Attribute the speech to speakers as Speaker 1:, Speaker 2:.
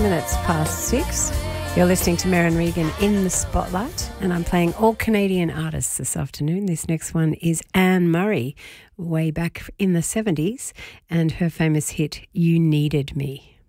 Speaker 1: minutes past 6. You're listening to Merryn Regan in the Spotlight, and I'm playing all Canadian artists this afternoon. This next one is Anne Murray, way back in the 70s, and her famous hit, You Needed Me.